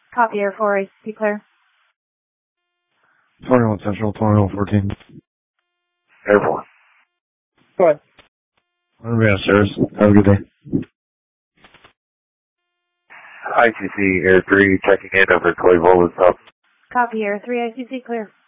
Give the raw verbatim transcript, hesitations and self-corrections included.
Copy Air four, I C C clear. twenty-one Central, twenty-one fourteen. Air four. Go ahead. I'm going to be upstairs. Have a good day. I C C Air three checking in over Clay Volus Hub. Copy Air three, I C C clear.